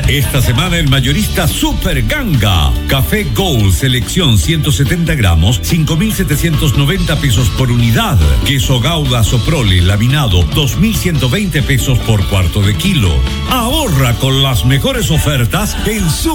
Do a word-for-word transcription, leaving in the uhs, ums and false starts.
Esta semana el mayorista Super Ganga. Café Gold selección ciento setenta gramos, cinco mil setecientos noventa pesos por unidad. Queso Gouda Soprole laminado, dos mil ciento veinte pesos por cuarto de kilo. Ahorra con las mejores ofertas en Super